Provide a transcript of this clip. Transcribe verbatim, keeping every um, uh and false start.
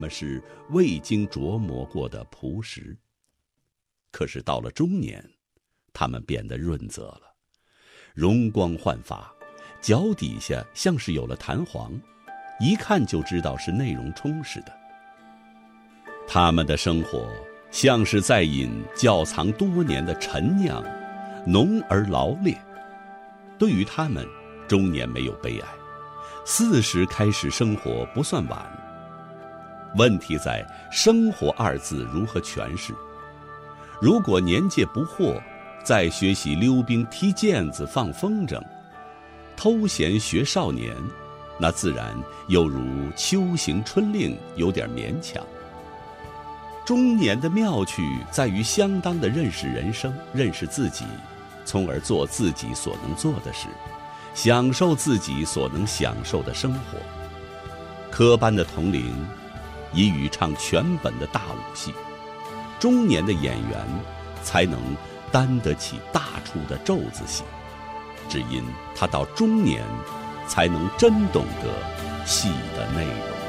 们是未经琢磨过的朴实。可是到了中年，他们变得润泽了，容光焕发，脚底下像是有了弹簧，一看就知道是内容充实的。他们的生活像是在饮窖藏多年的陈酿，浓而劳烈。对于他们，中年没有悲哀，四十开始生活不算晚。问题在生活二字如何诠释。如果年届不惑，再学习溜冰、踢毽子、放风筝，偷闲学少年，那自然又如秋行春令，有点勉强。中年的妙趣在于相当的认识人生，认识自己，从而做自己所能做的事，享受自己所能享受的生活。科班的童龄已与唱全本的大武戏，中年的演员才能担得起大出的咒子戏，只因他到中年才能真懂得戏的内容。